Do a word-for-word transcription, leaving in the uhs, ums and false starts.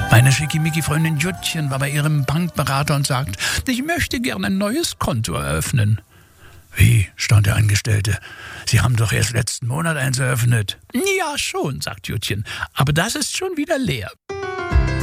Meine Schickimicki-Freundin Juttchen war bei ihrem Bankberater und sagt, ich möchte gerne ein neues Konto eröffnen. Wie, staunte der Angestellte. Sie haben doch erst letzten Monat eins eröffnet. Ja schon, sagt Juttchen, aber das ist schon wieder leer.